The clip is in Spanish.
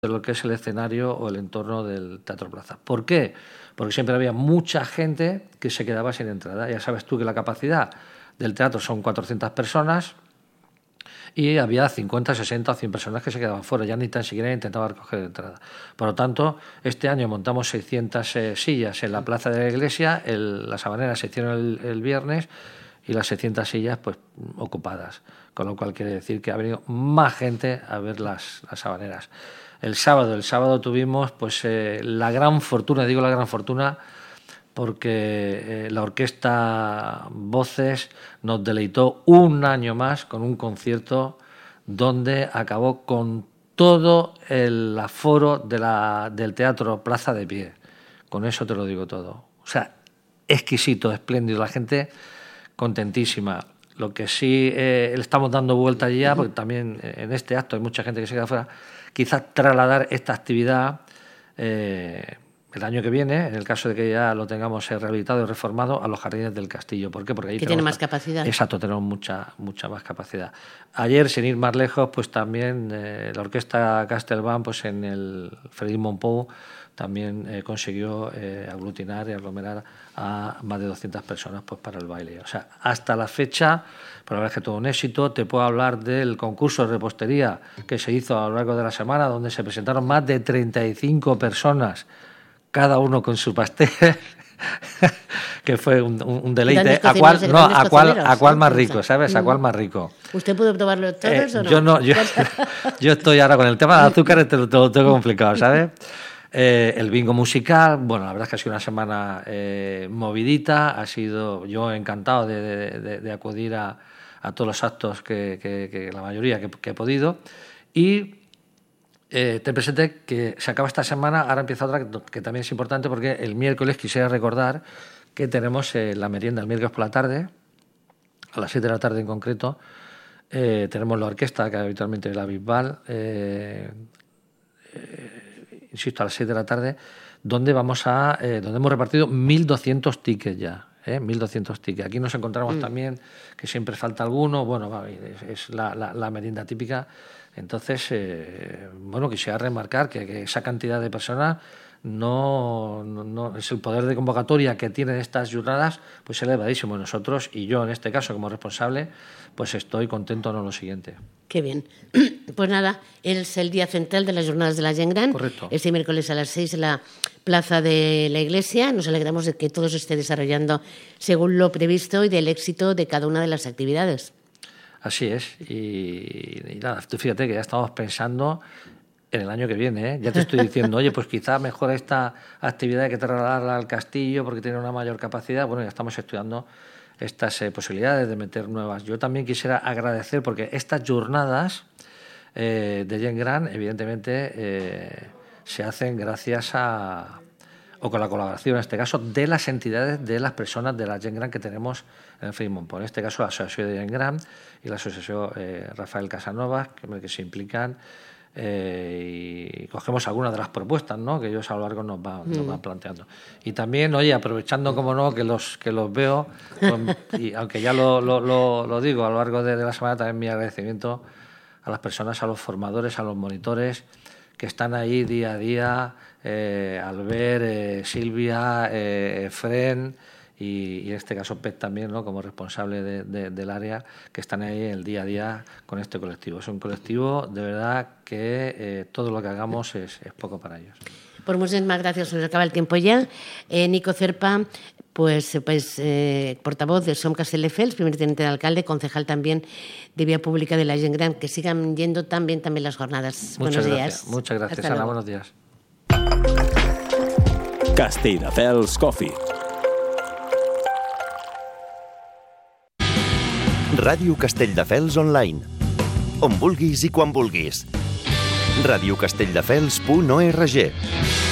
de lo que es el escenario o el entorno del Teatro Plaza. ¿Por qué? Porque siempre había mucha gente que se quedaba sin entrada. Ya sabes tú que la capacidad del teatro son 400 personas y había 50, 60 o 100 personas que se quedaban fuera, ya ni tan siquiera intentaban recoger entrada. Por lo tanto, este año montamos 600 sillas en la plaza de la iglesia, las habaneras se hicieron el viernes y las 600 sillas pues ocupadas, con lo cual quiere decir que ha venido más gente a ver las habaneras. El sábado tuvimos pues la gran fortuna, digo la gran fortuna, porque la orquesta Voces nos deleitó un año más con un concierto donde acabó con todo el aforo del Teatro Plaza de pie. Con eso te lo digo todo. O sea, exquisito, espléndido, la gente contentísima. Lo que sí le estamos dando vuelta ya, porque también en este acto hay mucha gente que se queda fuera, quizás trasladar esta actividad el año que viene, en el caso de que ya lo tengamos rehabilitado y reformado, a los Jardines del Castillo. ¿Por qué? Porque ahí que tiene más capacidad. Exacto, tenemos mucha más capacidad. Ayer, sin ir más lejos, pues también la orquesta Castelbán, pues en el Frederic Mompou, también consiguió aglutinar y aglomerar a más de 200 personas pues para el baile. O sea, hasta la fecha, por la verdad es que todo un éxito. Te puedo hablar del concurso de repostería que se hizo a lo largo de la semana, donde se presentaron más de 35 personas, cada uno con su pastel, que fue un deleite. ¿A cuál más rico, sabes? ¿A cuál más rico? ¿Usted pudo probarlo todos o no? Yo no, yo estoy ahora con el tema del azúcar, te lo tengo complicado, ¿sabes? El bingo musical, bueno, la verdad es que ha sido una semana movidita, ha sido yo encantado de acudir a todos los actos que la mayoría que he podido, y te presenté que se acaba esta semana, ahora empieza otra que también es importante, porque el miércoles quisiera recordar que tenemos la merienda el miércoles por la tarde, a las 7 de la tarde en concreto. Tenemos la orquesta, que habitualmente es la Bisbal, insisto, a las 6 de la tarde, donde donde hemos repartido 1.200 tickets ya. 1.200 tickets. Aquí nos encontramos también, que siempre falta alguno, bueno, es la merienda típica. Entonces, bueno, quisiera remarcar que esa cantidad de personas no es el poder de convocatoria que tienen estas jornadas, pues es elevadísimo. Nosotros, y yo en este caso como responsable, pues estoy contento en lo siguiente. Qué bien. Pues nada, es el día central de las jornadas de la Gent Gran. Correcto. Este miércoles a las 6 en la plaza de la iglesia. Nos alegramos de que todo se esté desarrollando según lo previsto y del éxito de cada una de las actividades. Así es. Y nada, tú fíjate que ya estamos pensando en el año que viene, ¿eh? Ya te estoy diciendo, oye, pues quizá mejor esta actividad hay que trasladarla al castillo porque tiene una mayor capacidad. Bueno, ya estamos estudiando estas posibilidades de meter nuevas. Yo también quisiera agradecer, porque estas jornadas de Gent Gran, evidentemente, se hacen gracias o con la colaboración, en este caso, de las entidades, de las personas de la Gent Gran que tenemos en el Frederic Mompou. En este caso, la Asociación de Gent Gran y la Asociación Rafael Casanovas, que se implican, y cogemos algunas de las propuestas, ¿no?, que ellos a lo largo nos van planteando. Y también, oye, aprovechando, como no, que los veo, y aunque ya lo digo a lo largo de la semana, también mi agradecimiento a las personas, a los formadores, a los monitores que están ahí día a día, Albert, Silvia, Fren y en este caso Pet también, ¿no?, como responsable del área, que están ahí el día a día con este colectivo. Es un colectivo de verdad que todo lo que hagamos es poco para ellos. Pues muchísimas gracias, se nos acaba el tiempo ya. Nico Cerpa, pues portavoz de Som Castelldefels, primer teniente de alcalde, concejal también de Vía Pública de la Gent Gran. Que sigan yendo también las jornadas. Buenos días. Muchas gracias, Ana. Buenos días. Castelldefels Coffee. Ràdio Castelldefels Online. On vulguis i quan vulguis. radiocastelldefels.org